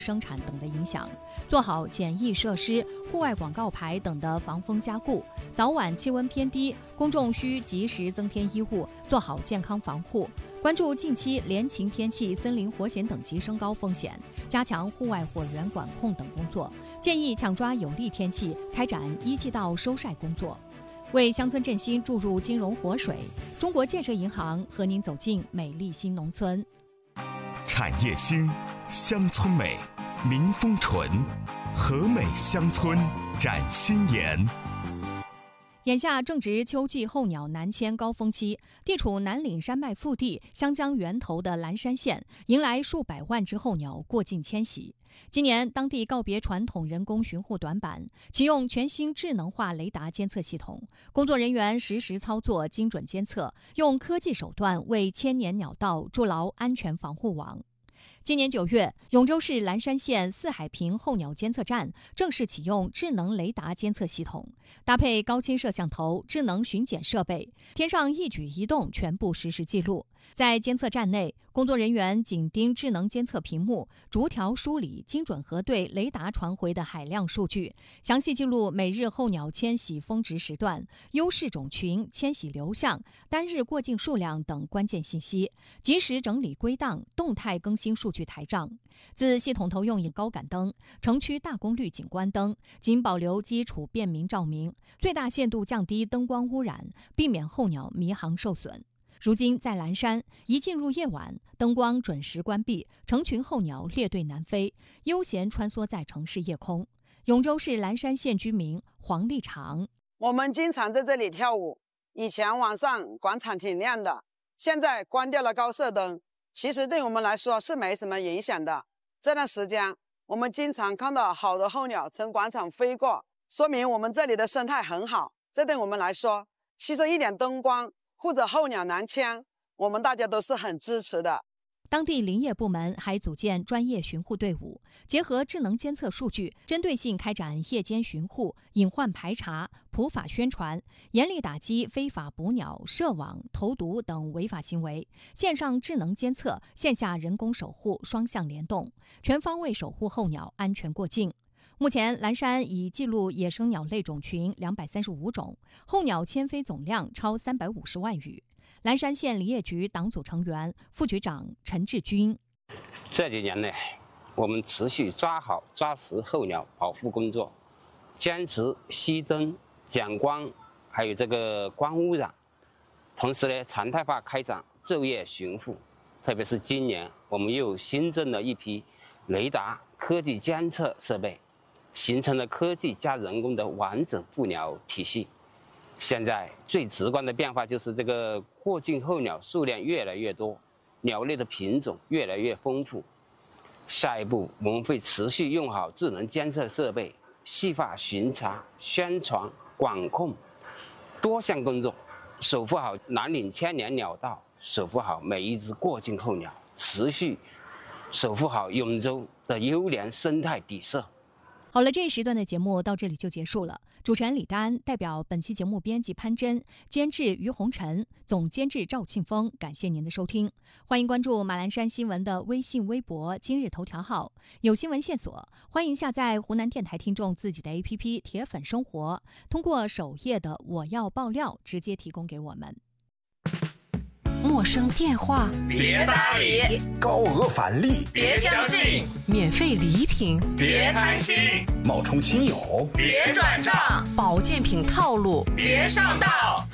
生产等的影响，做好简易设施、户外广告牌等的防风加固。早晚气温偏低，公众需及时增添衣物，做好健康防护。关注近期连晴天气、森林火险等级升高风险，加强户外火源管控等工作。建议抢抓有利天气，开展一季稻收晒工作。为乡村振兴注入金融活水，中国建设银行和您走进美丽新农村。 产业兴，乡村美，民风纯，和美乡村展新颜。 眼下正值秋季候鸟南迁高峰期，地处南岭山脉腹地、湘江源头的蓝山县，迎来数百万只候鸟过境迁徙。今年，当地告别传统人工巡护短板，启用全新智能化雷达监测系统，工作人员实时操作、精准监测，用科技手段为千年鸟道筑牢安全防护网。今年9月，永州市蓝山县四海坪候鸟监测站正式启用智能雷达监测系统，搭配高清摄像头、智能巡检设备，天上一举一动全部实时记录。在监测站内，工作人员紧盯智能监测屏幕，逐条梳理、精准核对雷达传回的海量数据，详细记录每日候鸟迁徙峰值时段、优势种群、迁徙流向、单日过境数量等关键信息，及时整理归档，动态更新数据台账。自系统投用高感灯、城区大功率景观灯，仅保留基础便民照明，最大限度降低灯光污染，避免候鸟迷航受损。如今在蓝山，一进入夜晚，灯光准时关闭，成群候鸟列队南飞，悠闲穿梭在城市夜空。永州市蓝山县居民黄立长： 我们经常在这里跳舞，以前晚上广场挺亮的，现在关掉了高射灯，其实对我们来说是没什么影响的。这段时间，我们经常看到好多候鸟从广场飞过，说明我们这里的生态很好。这对我们来说，牺牲一点灯光或者候鸟南迁，我们大家都是很支持的。 当地林业部门还组建专业巡护队伍，结合智能监测数据，针对性开展夜间巡护、隐患排查、普法宣传，严厉打击非法捕鸟、设网、投毒等违法行为。线上智能监测，线下人工守护双向联动，全方位守护候鸟安全过境。目前，蓝山已记录野生鸟类种群235种，候鸟迁飞总量超350万羽。蓝山县林业局党组成员、副局长陈志军： 这几年来，我们持续抓好抓实候鸟保护工作，坚持熄灯、减光，还有光污染。同时呢，常态化开展昼夜巡护。特别是今年，我们又新增了一批雷达科技监测设备，形成了科技加人工的完整捕鸟体系。现在最直观的变化就是过境候鸟数量越来越多，鸟类的品种越来越丰富。下一步我们会持续用好智能监测设备，细化巡查、宣传、管控多项工作，守护好南岭千年鸟道，守护好每一只过境候鸟，持续守护好永州的优良生态底色。 好了，这一时段的节目到这里就结束了。主持人李丹代表本期节目编辑潘真，监制于红尘，总监制赵庆峰，感谢您的收听。欢迎关注马栏山新闻的微信、微博、今日头条号，有新闻线索，欢迎下载湖南电台听众自己的 APP 铁粉生活，通过首页的我要爆料直接提供给我们。 陌生电话别搭理， 高额返利别相信， 免费礼品别贪心， 冒充亲友别转账， 保健品套路别上当。